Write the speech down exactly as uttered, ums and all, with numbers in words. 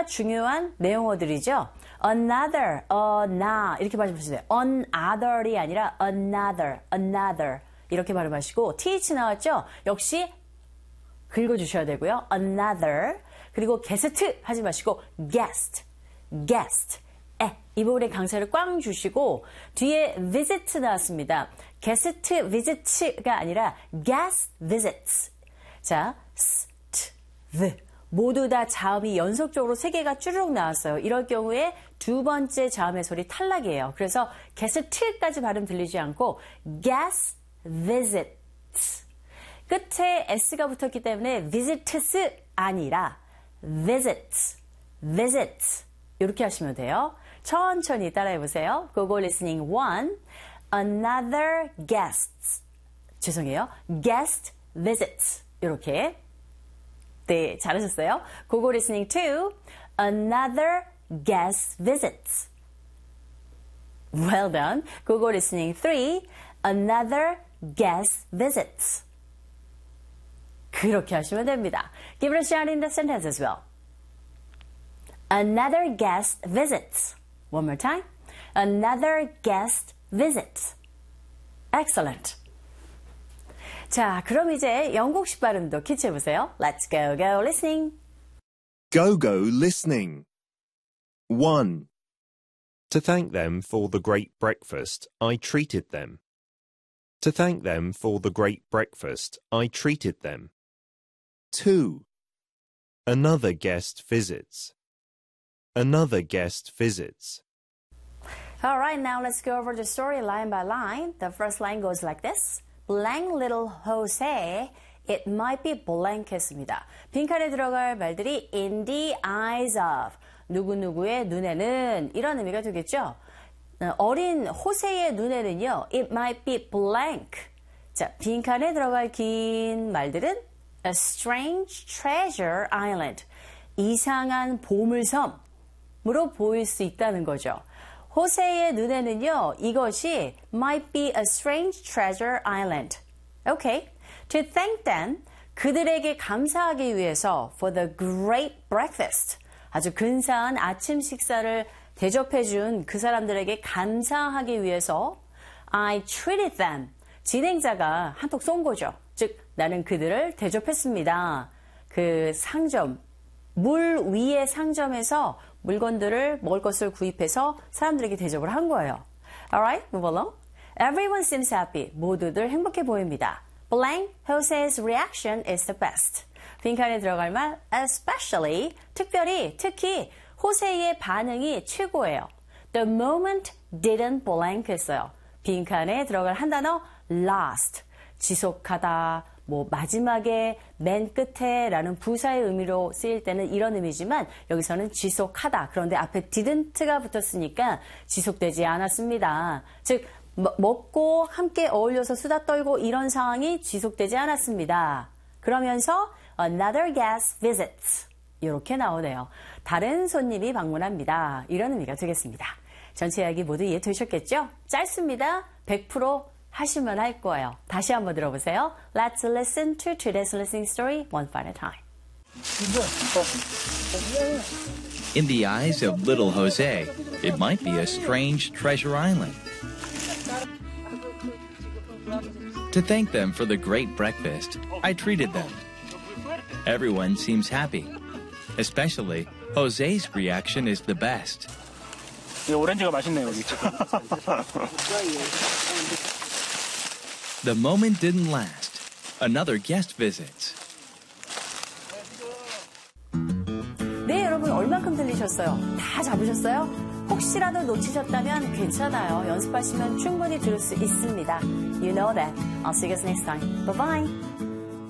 보다 중요한 내용어들이죠. another, ana 이렇게 발음하시면 돼요. another이 아니라 another, another 이렇게 발음하시고 th 나왔죠? 역시 긁어주셔야 되고요. another 그리고 guest 하지 마시고 guest, guest 에, 이 부분에 강세를 꽝 주시고 뒤에 visit 나왔습니다. guest visit가 아니라 guest visits. 자, st, v 모두 다 자음이 연속적으로 세 개가 쭈르륵 나왔어요. 이럴 경우에 두 번째 자음의 소리 탈락이에요. 그래서 guest까지 발음 들리지 않고 guest visits. 끝에 s가 붙었기 때문에 visits 아니라 visits, visits 이렇게 하시면 돼요. 천천히 따라해 보세요. Go go listening one. Another guest. 죄송해요. Guest visits. 이렇게. 네, 잘하셨어요. Go go listening two. Another guest visits. Well done. Go go listening three. Another guest visits. 그렇게 하시면 됩니다. Give it a shot in the sentence as well. Another guest visits. One more time. Another guest visits. Excellent. 자, 그럼 이제 영국식 발음도 캐치해보세요. Let's go, go listening. Go, go listening. one. To thank them for the great breakfast, I treated them. To thank them for the great breakfast, I treated them. two. Another guest visits. Another guest visits. All right, now let's go over the story line by line. The first line goes like this. Blank little Jose, it might be blank 했습니다. 빈칸에 들어갈 말들이 in the eyes of, 누구누구의 눈에는 이런 의미가 되겠죠. 어린 호세의 눈에는요, it might be blank. 자, 빈칸에 들어갈 긴 말들은 a strange treasure island, 이상한 보물섬으로 보일 수 있다는 거죠. 호세의 눈에는요, 이것이 might be a strange treasure island. Okay. To thank them, 그들에게 감사하기 위해서 for the great breakfast, 아주 근사한 아침 식사를 대접해준 그 사람들에게 감사하기 위해서 I treated them. 진행자가 한턱 쏜 거죠. 즉, 나는 그들을 대접했습니다. 그 상점, 물 위의 상점에서 물건들을 먹을 것을 구입해서 사람들에게 대접을 한 거예요. Alright, move along. Everyone seems happy. 모두들 행복해 보입니다. Blank, Jose's reaction is the best. 빈칸에 들어갈 말 especially, 특별히, 특히 호세의 반응이 최고예요. The moment didn't blank 했어요. 빈칸에 들어갈 한 단어 last, 지속하다, 뭐 마지막에 맨 끝에 라는 부사의 의미로 쓰일 때는 이런 의미지만 여기서는 지속하다. 그런데 앞에 didn't가 붙었으니까 지속되지 않았습니다. 즉 먹고 함께 어울려서 수다 떨고 이런 상황이 지속되지 않았습니다. 그러면서 another guest visits 이렇게 나오네요. 다른 손님이 방문합니다. 이런 의미가 되겠습니다. 전체 이야기 모두 이해되셨겠죠? 짧습니다. 백 퍼센트 하시면 할 거예요. 다시 한번 들어보세요. Let's listen to today's listening story one final time. In the eyes of little Jose, it might be a strange treasure island. To thank them for the great breakfast, I treated them. Everyone seems happy. Especially, Jose's reaction is the best. 오렌지가 맛있네요, 여기 지금. The moment didn't last. Another guest visits. 네, 여러분 얼만큼 들리셨어요? 다 잡으셨어요? 혹시라도 놓치셨다면 괜찮아요. 연습하시면 충분히 들을 수 있습니다. You know that. I'll see you guys next time. Bye-bye.